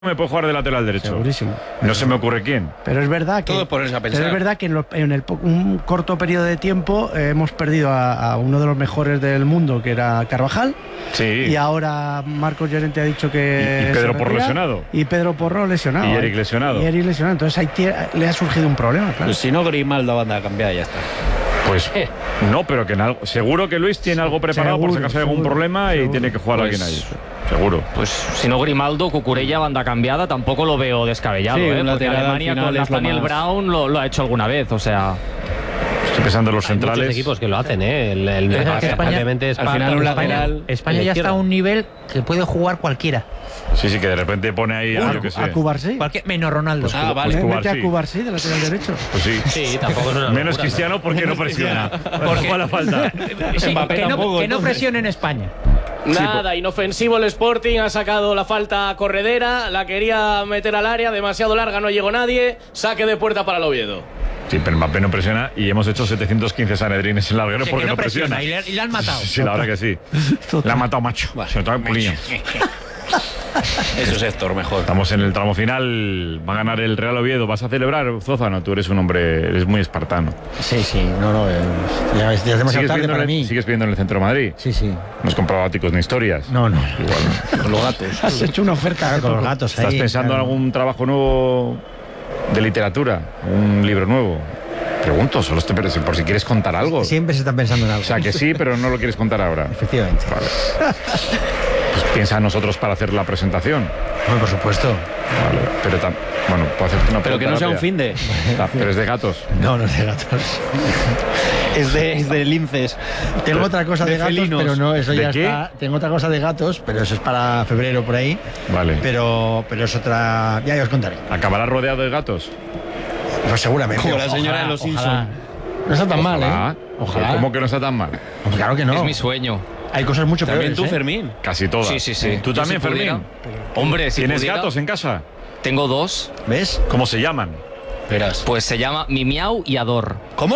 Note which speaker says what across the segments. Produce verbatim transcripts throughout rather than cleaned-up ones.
Speaker 1: me puede jugar de lateral derecho.
Speaker 2: Segurísimo.
Speaker 1: No se me ocurre quién.
Speaker 2: Pero es verdad que,
Speaker 3: Todo es ponerse a pensar.
Speaker 2: pero es verdad que en, lo, en el, un corto periodo de tiempo eh, hemos perdido a, a uno de los mejores del mundo, que era Carvajal.
Speaker 1: Sí.
Speaker 2: Y ahora Marcos Llorente ha dicho que...
Speaker 1: Y, y Pedro Porro lesionado.
Speaker 2: Y Pedro Porro lesionado.
Speaker 1: Y Eric lesionado.
Speaker 2: Y Eric lesionado. Entonces ahí tiene, le ha surgido un problema, claro.
Speaker 3: Pues si no, Grimaldo banda a cambiar y ya está.
Speaker 1: Pues
Speaker 3: Eh.
Speaker 1: no, pero que en algo, seguro que Luis tiene algo preparado
Speaker 2: Seguro,
Speaker 1: por si acaso hay algún
Speaker 2: seguro,
Speaker 1: problema y
Speaker 2: seguro.
Speaker 1: tiene que jugar
Speaker 4: Pues-
Speaker 1: alguien ahí. Seguro.
Speaker 4: Pues si no Grimaldo, Cucurella, banda cambiada, tampoco lo veo descabellado,
Speaker 3: Sí,
Speaker 4: ¿eh?
Speaker 3: un
Speaker 4: Porque
Speaker 3: lateral al
Speaker 4: Alemania
Speaker 3: final
Speaker 4: con
Speaker 3: es lo
Speaker 4: Nathaniel
Speaker 3: más-
Speaker 4: Brown lo, lo ha hecho alguna vez, o sea...
Speaker 1: Estoy pensando en los
Speaker 5: Hay
Speaker 1: centrales.
Speaker 5: muchos equipos que lo hacen, ¿eh? El, el,
Speaker 6: Es que
Speaker 5: el-
Speaker 6: España-
Speaker 5: obviamente es
Speaker 3: al
Speaker 5: para-
Speaker 3: final un
Speaker 5: España-
Speaker 3: lateral-
Speaker 6: España
Speaker 5: en la
Speaker 6: ya está
Speaker 5: izquierda.
Speaker 6: a un nivel que puede jugar cualquiera.
Speaker 1: Sí, sí, que de repente pone ahí a,
Speaker 2: A,
Speaker 1: yo qué sé.
Speaker 2: a Cubarsí.
Speaker 6: Cualquier, menos Ronaldo.
Speaker 3: Ah,
Speaker 1: Pues
Speaker 3: vale.
Speaker 2: Mete
Speaker 1: Cubarsí.
Speaker 2: a Cubarsí de lateral derecho.
Speaker 1: Pues sí.
Speaker 5: Sí, tampoco es una
Speaker 1: Menos
Speaker 5: locura,
Speaker 1: Cristiano porque no presiona. Porque juega la falta.
Speaker 6: Sí,
Speaker 3: Mbappé
Speaker 6: que, no,
Speaker 3: tampoco,
Speaker 6: que no
Speaker 3: entonces.
Speaker 6: presione en España.
Speaker 7: Nada, inofensivo el Sporting, ha sacado la falta corredera, la quería meter al área, demasiado larga, no llegó nadie, saque de puerta para el Oviedo.
Speaker 1: Sí, pero Mbappé no presiona y hemos hecho setecientos quince sanedrines en larguero
Speaker 6: Que
Speaker 1: porque
Speaker 6: no
Speaker 1: no presiona.
Speaker 6: presiona y le, y le han matado.
Speaker 1: Sí, la verdad que sí. La ha matado macho. Se lo Puliño.
Speaker 3: Eso es Héctor, mejor.
Speaker 1: Estamos en el tramo final. Va a ganar el Real Oviedo. ¿Vas a celebrar, Zózano? Tú eres un hombre, eres muy espartano.
Speaker 2: Sí, sí. No, no. Eh, ya, es, ya es demasiado
Speaker 1: ¿Sigues
Speaker 2: tarde
Speaker 1: viendo,
Speaker 2: para
Speaker 1: en el,
Speaker 2: mí.
Speaker 1: ¿Sigues viendo en el centro de Madrid?
Speaker 2: Sí, sí.
Speaker 1: No has comprado áticos ni historias.
Speaker 2: No, no.
Speaker 3: Con los gatos.
Speaker 2: Has hecho una oferta con los gatos ahí.
Speaker 1: ¿Estás pensando
Speaker 2: claro.
Speaker 1: en algún trabajo nuevo de literatura? ¿Un libro nuevo? Pregunto, solo estoy, pero si- por si quieres contar algo.
Speaker 2: Siempre se está pensando en algo.
Speaker 1: O sea, que sí, pero no lo quieres contar ahora.
Speaker 2: Efectivamente.
Speaker 1: Vale. Pues piensa en nosotros para hacer la presentación.
Speaker 2: Bueno, por supuesto.
Speaker 1: Vale. Pero tam- bueno, puedo hacerte una
Speaker 3: Pero que no sea un
Speaker 1: rápida.
Speaker 3: fin de.
Speaker 1: Ta- Pero es de gatos.
Speaker 2: No, no es de gatos.
Speaker 3: Es de, es de linces.
Speaker 2: Tengo otra cosa de,
Speaker 3: de
Speaker 2: gatos,
Speaker 3: felinos.
Speaker 2: pero no, eso
Speaker 1: ¿De
Speaker 2: ya
Speaker 1: qué?
Speaker 2: está. Tengo otra cosa de gatos, pero eso es para febrero por ahí.
Speaker 1: Vale.
Speaker 2: Pero, pero es otra. Ya, ya os contaré.
Speaker 1: ¿Acabará rodeado de gatos?
Speaker 2: Pues seguramente.
Speaker 3: Como la señora
Speaker 6: Ojalá,
Speaker 3: de los
Speaker 6: ojalá.
Speaker 3: Simpsons.
Speaker 2: No está tan mal,
Speaker 1: Ojalá.
Speaker 2: ¿eh? Ojalá.
Speaker 1: ¿Cómo que no está tan mal?
Speaker 2: Pues claro que no.
Speaker 4: Es mi sueño.
Speaker 2: Hay cosas mucho
Speaker 3: También
Speaker 2: peores,
Speaker 3: tú,
Speaker 2: ¿eh?
Speaker 3: Fermín.
Speaker 1: Casi todas.
Speaker 4: Sí, sí, sí.
Speaker 1: ¿Tú
Speaker 4: Yo
Speaker 1: también,
Speaker 4: si pudiera-
Speaker 1: Fermín?
Speaker 4: Hombre, si
Speaker 1: ¿Tienes
Speaker 4: pudiera,
Speaker 1: gatos en casa?
Speaker 4: tengo dos.
Speaker 2: ¿Ves?
Speaker 1: ¿Cómo se llaman?
Speaker 3: Verás.
Speaker 4: Pues se llama Mi Miau y Ador.
Speaker 3: ¿Cómo?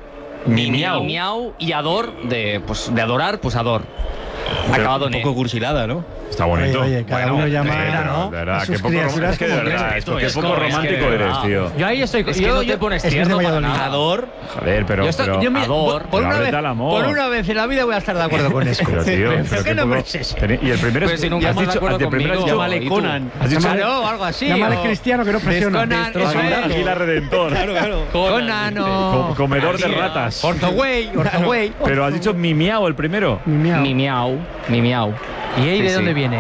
Speaker 1: Mi
Speaker 4: Mi
Speaker 1: miau.
Speaker 4: Miau y Ador, de, pues, de adorar, pues Ador. Acabado
Speaker 3: Un
Speaker 4: en E.
Speaker 3: poco cursilada, ¿no?
Speaker 1: Está bonito.
Speaker 2: Oye, oye, cada
Speaker 1: Bueno,
Speaker 2: uno llama,
Speaker 1: de verdad,
Speaker 2: ¿no?
Speaker 1: De verdad,
Speaker 2: a
Speaker 1: qué
Speaker 2: sus
Speaker 1: poco,
Speaker 2: criaturas
Speaker 1: es que de
Speaker 2: como
Speaker 1: verdad,
Speaker 2: quieren.
Speaker 1: esto, qué
Speaker 4: Es
Speaker 1: poco
Speaker 4: como- es que
Speaker 1: romántico
Speaker 4: de
Speaker 1: eres,
Speaker 4: verdad.
Speaker 1: tío.
Speaker 6: Yo ahí estoy.
Speaker 4: Es
Speaker 6: yo,
Speaker 4: que no
Speaker 6: yo-
Speaker 4: te pones
Speaker 2: es que es de
Speaker 4: tierno para
Speaker 2: Valladolid.
Speaker 4: nada.
Speaker 3: Ador.
Speaker 1: Joder, pero,
Speaker 6: yo estoy-
Speaker 1: pero
Speaker 6: yo me-
Speaker 4: Ador,
Speaker 6: por,
Speaker 1: pero
Speaker 6: una
Speaker 1: ábrete
Speaker 6: vez,
Speaker 1: al amor.
Speaker 6: por una vez en la vida voy a estar de acuerdo con eso.
Speaker 1: Pero, tío,
Speaker 6: Pero
Speaker 1: pero
Speaker 6: qué
Speaker 1: qué
Speaker 6: nombre
Speaker 1: poco-
Speaker 6: es ese.
Speaker 1: Y el primero
Speaker 4: Pues
Speaker 1: es
Speaker 4: si nunca
Speaker 1: has
Speaker 4: estás de
Speaker 1: dicho,
Speaker 4: acuerdo
Speaker 1: el primero has
Speaker 4: conmigo.
Speaker 1: dicho-
Speaker 3: Llámale
Speaker 4: ¿Y tú?
Speaker 3: Conan.
Speaker 1: has dicho
Speaker 6: Claro, o algo así.
Speaker 2: Llámale
Speaker 6: o-
Speaker 2: cristiano que no presiona.
Speaker 6: Conan,
Speaker 2: Destro-
Speaker 6: eso es.
Speaker 1: Águila Redentor.
Speaker 3: Claro, claro.
Speaker 6: Conan
Speaker 1: Com-
Speaker 6: o...
Speaker 1: comedor de
Speaker 4: Águila.
Speaker 1: ratas.
Speaker 6: Ortogüey, Ortogüey.
Speaker 1: Pero has dicho mi miau el primero.
Speaker 2: Mi miau.
Speaker 4: Mi Miau, Mi Miau.
Speaker 6: ¿Y ahí de
Speaker 4: Sí,
Speaker 6: dónde
Speaker 4: sí.
Speaker 6: viene?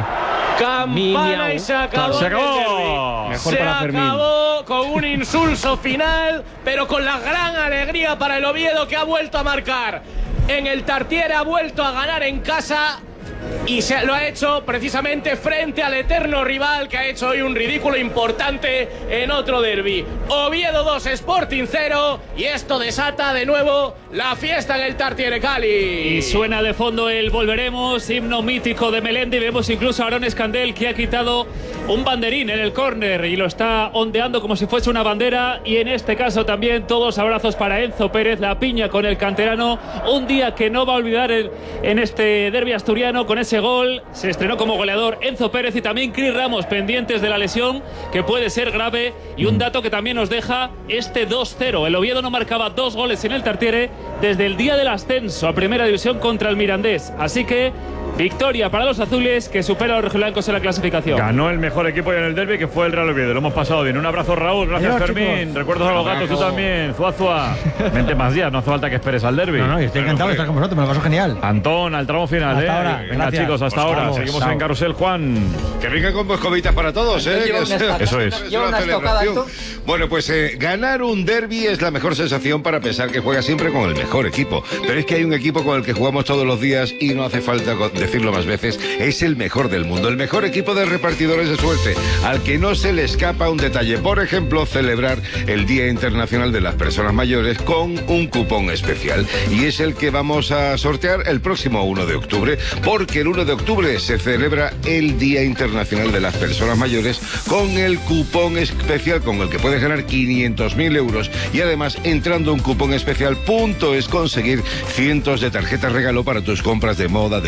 Speaker 7: Campana y se acabó.
Speaker 1: Se
Speaker 7: el
Speaker 1: acabó.
Speaker 7: derbi.
Speaker 3: Mejor
Speaker 7: se
Speaker 3: para Fermín.
Speaker 7: acabó con un insulso final, pero con la gran alegría para el Oviedo, que ha vuelto a marcar en el Tartiere, ha vuelto a ganar en casa. Y se lo ha hecho precisamente frente al eterno rival, que ha hecho hoy un ridículo importante en otro derbi. Oviedo dos, Sporting cero, y esto desata de nuevo la fiesta en el Tartiere Cali.
Speaker 8: Y suena de fondo el Volveremos, himno mítico de Melendi. Vemos incluso a Aaron Escandel, que ha quitado un banderín en el córner y lo está ondeando como si fuese una bandera. Y en este caso también todos abrazos para Enzo Pérez, la piña con el canterano. Un día que no va a olvidar el- en este derbi asturiano. Con ese gol se estrenó como goleador Enzo Pérez y también Cris Ramos, pendientes de la lesión que puede ser grave. Y un dato que también nos deja este dos cero. El Oviedo no marcaba dos goles en el Tartiere desde el día del ascenso a Primera División contra el Mirandés. Así que victoria para los azules, que supera a los rojiblancos en la clasificación.
Speaker 1: Ganó el mejor equipo en el derbi, que fue el Real Oviedo. Lo hemos pasado bien. Un abrazo, Raúl. Gracias,
Speaker 2: Adiós,
Speaker 1: Fermín.
Speaker 2: chicos.
Speaker 1: Recuerdos a los gatos, tú también. Zuazua. Vente más días, no hace falta que esperes al derbi.
Speaker 2: No, no, y estoy encantado de estar con vosotros, me lo paso genial.
Speaker 1: Antón, al tramo final,
Speaker 2: Hasta
Speaker 1: ¿eh?
Speaker 2: ahora,
Speaker 1: Venga,
Speaker 2: gracias.
Speaker 1: chicos, hasta
Speaker 2: Pues
Speaker 1: ahora.
Speaker 2: vamos,
Speaker 1: Seguimos
Speaker 2: chao.
Speaker 1: en Carrusel, Juan.
Speaker 9: Qué rica con boscovitas para todos, ¿eh?
Speaker 10: Lleva
Speaker 9: Que
Speaker 10: una
Speaker 9: es-
Speaker 10: estocada.
Speaker 1: Eso es.
Speaker 9: es
Speaker 10: Lleva
Speaker 9: una
Speaker 10: una estocada,
Speaker 9: celebración.
Speaker 10: Antón.
Speaker 9: Bueno, pues eh, ganar un derbi es la mejor sensación para pensar que juegas siempre con el mejor equipo. Pero es que hay un equipo con el que jugamos todos los días y no hace falta co- decirlo más veces, es el mejor del mundo, el mejor equipo de repartidores de suerte, al que no se le escapa un detalle. Por ejemplo, celebrar el Día Internacional de las Personas Mayores con un cupón especial. Y es el que vamos a sortear el próximo uno de octubre, porque el uno de octubre se celebra el Día Internacional de las Personas Mayores con el cupón especial con el que puedes ganar quinientos mil euros. Y además, entrando a un cupón especial, punto es conseguir cientos de tarjetas regalo para tus compras de moda, deporte,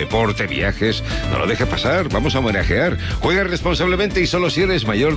Speaker 9: viajes. No lo dejes pasar, vamos a homenajear. Juega responsablemente y solo si eres mayor